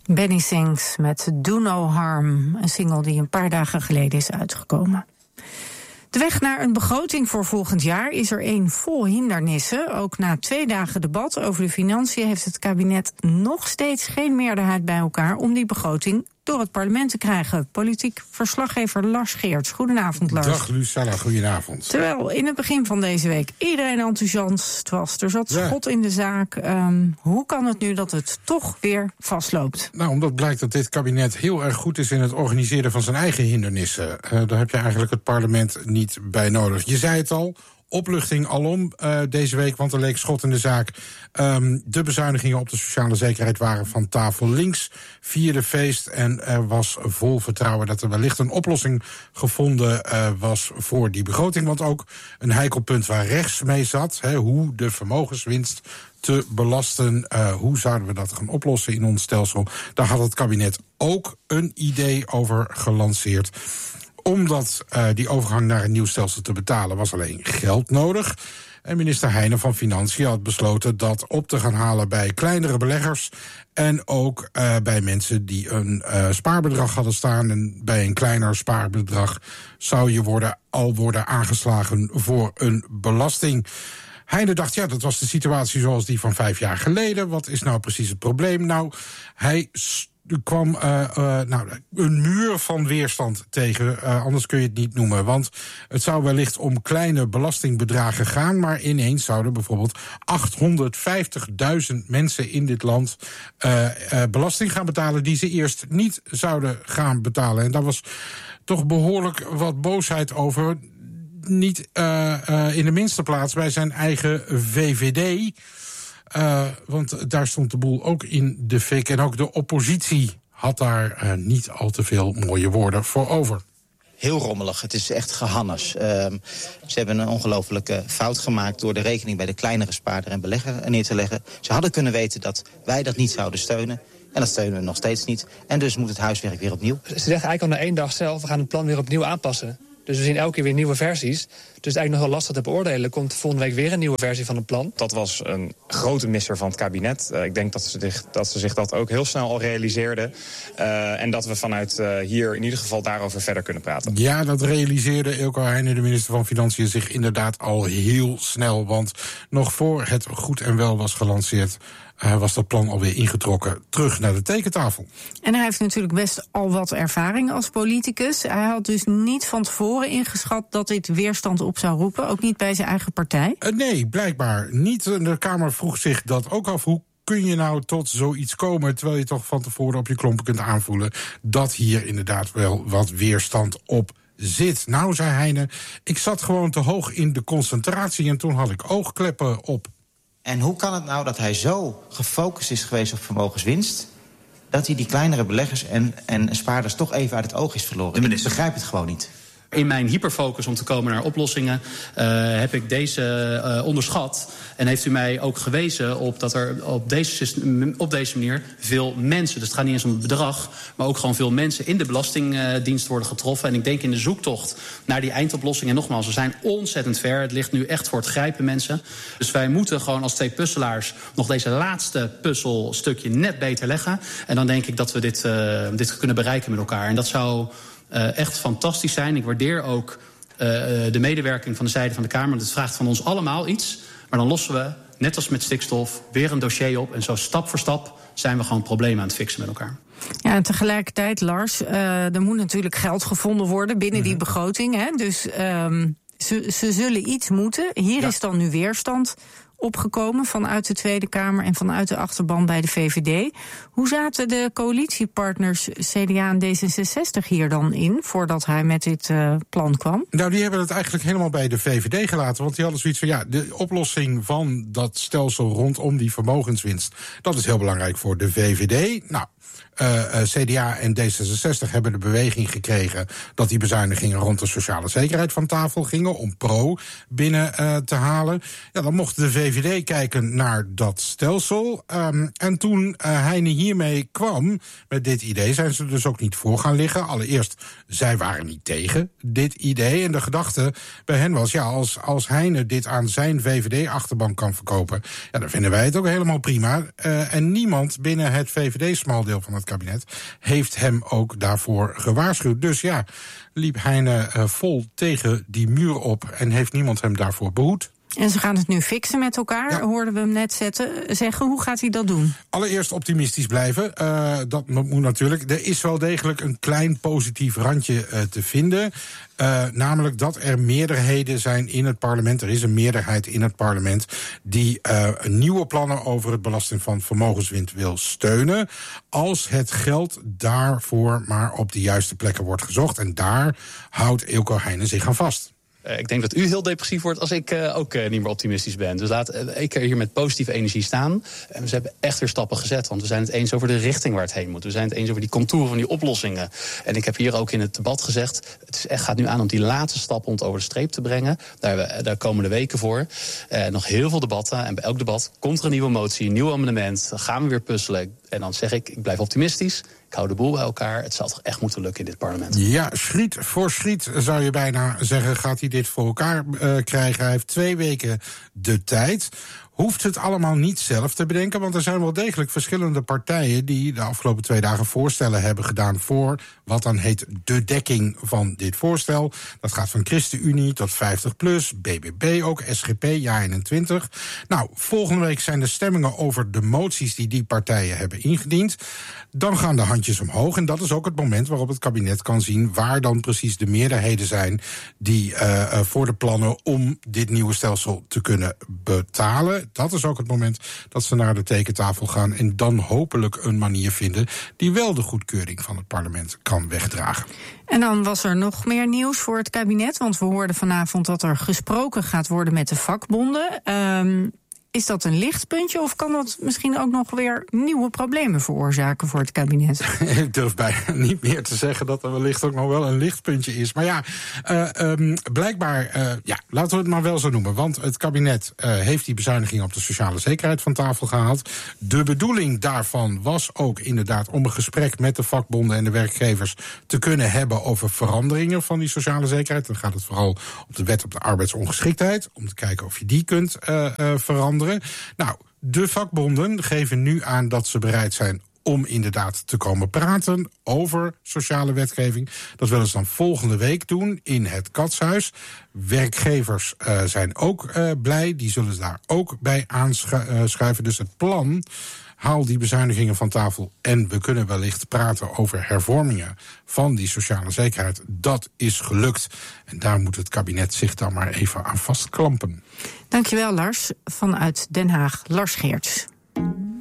Benny Sings met Do No Harm, een single die een paar dagen geleden is uitgekomen. De weg naar een begroting voor volgend jaar is er één vol hindernissen. Ook na 2 dagen debat over de financiën heeft het kabinet nog steeds geen meerderheid bij elkaar om die begroting door het parlement te krijgen. Politiek verslaggever Lars Geerts. Goedenavond, Lars. Dag Lucella, goedenavond. Terwijl in het begin van deze week iedereen enthousiast was. Er zat schot in de zaak. Hoe kan het nu dat het toch weer vastloopt? Nou, omdat blijkt dat dit kabinet heel erg goed is in het organiseren van zijn eigen hindernissen. Daar heb je eigenlijk het parlement niet bij nodig. Je zei het al. Opluchting alom deze week, want er leek schot in de zaak. De bezuinigingen op de sociale zekerheid waren van tafel. Links vierde feest en er was vol vertrouwen dat er wellicht een oplossing gevonden was voor die begroting. Want ook een heikel punt waar rechts mee zat, hoe de vermogenswinst te belasten, hoe zouden we dat gaan oplossen in ons stelsel. Daar had het kabinet ook een idee over gelanceerd. Omdat die overgang naar een nieuw stelsel te betalen was alleen geld nodig. En minister Heijnen van Financiën had besloten dat op te gaan halen bij kleinere beleggers en ook bij mensen die een spaarbedrag hadden staan. En bij een kleiner spaarbedrag zou je worden aangeslagen voor een belasting. Heijnen dacht, dat was de situatie zoals die van 5 jaar geleden. Wat is nou precies het probleem? Nou, er kwam een muur van weerstand tegen, anders kun je het niet noemen. Want het zou wellicht om kleine belastingbedragen gaan, maar ineens zouden bijvoorbeeld 850.000 mensen in dit land belasting gaan betalen die ze eerst niet zouden gaan betalen. En daar was toch behoorlijk wat boosheid over. Niet in de minste plaats bij zijn eigen VVD. Want daar stond de boel ook in de fik. En ook de oppositie had daar niet al te veel mooie woorden voor over. Heel rommelig, het is echt gehannes. Ze hebben een ongelofelijke fout gemaakt door de rekening bij de kleinere spaarder en belegger neer te leggen. Ze hadden kunnen weten dat wij dat niet zouden steunen. En dat steunen we nog steeds niet. En dus moet het huiswerk weer opnieuw. Ze zeggen eigenlijk al na 1 dag zelf, we gaan het plan weer opnieuw aanpassen. Dus we zien elke keer weer nieuwe versies. Dus het is eigenlijk nog wel lastig te beoordelen. Komt volgende week weer een nieuwe versie van het plan? Dat was een grote misser van het kabinet. Ik denk dat ze zich dat ook heel snel al realiseerden. En dat we vanuit hier in ieder geval daarover verder kunnen praten. Ja, dat realiseerde Eelco Heijnen, de minister van Financiën, zich inderdaad al heel snel. Want nog voor het goed en wel was gelanceerd, was dat plan alweer ingetrokken terug naar de tekentafel. En hij heeft natuurlijk best al wat ervaring als politicus. Hij had dus niet van tevoren ingeschat dat dit weerstand op zou roepen, ook niet bij zijn eigen partij? Nee, blijkbaar niet. De Kamer vroeg zich dat ook af. Hoe kun je nou tot zoiets komen, terwijl je toch van tevoren op je klompen kunt aanvoelen dat hier inderdaad wel wat weerstand op zit? Nou, zei Heijnen, ik zat gewoon te hoog in de concentratie en toen had ik oogkleppen op. En hoe kan het nou dat hij zo gefocust is geweest op vermogenswinst, dat hij die kleinere beleggers en spaarders toch even uit het oog is verloren? Ik begrijp het gewoon niet. In mijn hyperfocus om te komen naar oplossingen heb ik deze onderschat. En heeft u mij ook gewezen op dat er op deze manier veel mensen, dus het gaat niet eens om het bedrag, maar ook gewoon veel mensen in de Belastingdienst worden getroffen. En ik denk in de zoektocht naar die eindoplossing, en nogmaals, we zijn ontzettend ver. Het ligt nu echt voor het grijpen, mensen. Dus wij moeten gewoon als 2 puzzelaars nog deze laatste puzzelstukje net beter leggen. En dan denk ik dat we dit kunnen bereiken met elkaar. En dat zou echt fantastisch zijn. Ik waardeer ook de medewerking van de zijde van de Kamer. Het vraagt van ons allemaal iets. Maar dan lossen we, net als met stikstof, weer een dossier op. En zo stap voor stap zijn we gewoon problemen aan het fixen met elkaar. Ja, en tegelijkertijd, Lars, er moet natuurlijk geld gevonden worden binnen die begroting. Hè? Dus ze zullen iets moeten. Hier is dan nu weerstand opgekomen vanuit de Tweede Kamer en vanuit de achterban bij de VVD. Hoe zaten de coalitiepartners CDA en D66 hier dan in, voordat hij met dit plan kwam? Nou, die hebben het eigenlijk helemaal bij de VVD gelaten, want die hadden zoiets van, de oplossing van dat stelsel rondom die vermogenswinst, dat is heel belangrijk voor de VVD. Nou, CDA en D66 hebben de beweging gekregen dat die bezuinigingen rond de sociale zekerheid van tafel gingen om pro binnen te halen. Ja, dan mocht de VVD VVD kijken naar dat stelsel. En toen Heine hiermee kwam met dit idee, zijn ze dus ook niet voor gaan liggen. Allereerst, zij waren niet tegen dit idee. En de gedachte bij hen was, als Heine dit aan zijn VVD-achterban kan verkopen, dan vinden wij het ook helemaal prima. En niemand binnen het VVD-smaldeel van het kabinet heeft hem ook daarvoor gewaarschuwd. Dus liep Heine vol tegen die muur op en heeft niemand hem daarvoor behoed. En ze gaan het nu fixen met elkaar, hoorden we hem net zeggen. Hoe gaat hij dat doen? Allereerst optimistisch blijven. Dat moet natuurlijk. Er is wel degelijk een klein positief randje te vinden. Namelijk dat er meerderheden zijn in het parlement. Er is een meerderheid in het parlement die nieuwe plannen over het belasting van vermogenswinst wil steunen, als het geld daarvoor maar op de juiste plekken wordt gezocht. En daar houdt Eelco Heine zich aan vast. Ik denk dat u heel depressief wordt als ik ook niet meer optimistisch ben. Dus laat ik hier met positieve energie staan. En ze hebben echt weer stappen gezet. Want we zijn het eens over de richting waar het heen moet. We zijn het eens over die contouren van die oplossingen. En ik heb hier ook in het debat gezegd, gaat nu aan om die laatste stap om het over de streep te brengen. Daar komen de weken voor. Nog heel veel debatten. En bij elk debat komt er een nieuwe motie, een nieuw amendement. Dan gaan we weer puzzelen. En dan zeg ik blijf optimistisch. Ik hou de boel bij elkaar. Het zal toch echt moeten lukken in dit parlement. Ja, schriet voor schriet zou je bijna zeggen, gaat hij dit voor elkaar krijgen. Hij heeft 2 weken de tijd. Hoeft het allemaal niet zelf te bedenken, want er zijn wel degelijk verschillende partijen die de afgelopen 2 dagen voorstellen hebben gedaan voor wat dan heet de dekking van dit voorstel. Dat gaat van ChristenUnie tot 50PLUS, BBB ook, SGP, JA21. Nou, volgende week zijn de stemmingen over de moties die partijen hebben ingediend. Dan gaan de handjes omhoog en dat is ook het moment waarop het kabinet kan zien waar dan precies de meerderheden zijn die voor de plannen om dit nieuwe stelsel te kunnen betalen. Dat is ook het moment dat ze naar de tekentafel gaan en dan hopelijk een manier vinden die wel de goedkeuring van het parlement kan wegdragen. En dan was er nog meer nieuws voor het kabinet, want we hoorden vanavond dat er gesproken gaat worden met de vakbonden. Is dat een lichtpuntje of kan dat misschien ook nog weer nieuwe problemen veroorzaken voor het kabinet? Ik durf bijna niet meer te zeggen dat er wellicht ook nog wel een lichtpuntje is. Maar blijkbaar, laten we het maar wel zo noemen. Want het kabinet heeft die bezuiniging op de sociale zekerheid van tafel gehaald. De bedoeling daarvan was ook inderdaad om een gesprek met de vakbonden en de werkgevers te kunnen hebben over veranderingen van die sociale zekerheid. Dan gaat het vooral op de wet op de arbeidsongeschiktheid, om te kijken of je die kunt veranderen. Nou, de vakbonden geven nu aan dat ze bereid zijn om inderdaad te komen praten over sociale wetgeving. Dat willen ze dan volgende week doen in het Katshuis. Werkgevers zijn ook blij, die zullen ze daar ook bij aanschuiven. Dus het plan, haal die bezuinigingen van tafel en we kunnen wellicht praten over hervormingen van die sociale zekerheid. Dat is gelukt. En daar moet het kabinet zich dan maar even aan vastklampen. Dankjewel, Lars. Vanuit Den Haag, Lars Geerts.